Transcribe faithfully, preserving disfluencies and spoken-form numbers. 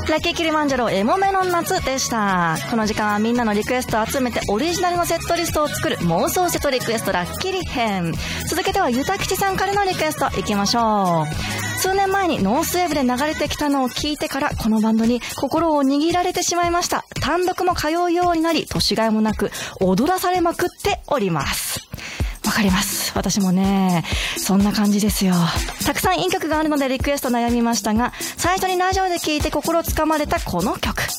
ラッキーキリマンジャロエモメの夏でした。この時間はみんなのリクエストを集めてオリジナルのセットリストを作る妄想セットリクエストラッキリ編。続けてはゆたきちさんからのリクエストいきましょう。数年前にノースウェーブで流れてきたのを聞いてからこのバンドに心を握られてしまいました。単独も通うようになり、年がいもなく踊らされまくっております。わかります。私もね、そんな感じですよ。たくさんいい曲があるのでリクエスト悩みましたが、最初にラジオで聴いて心つかまれたこの曲。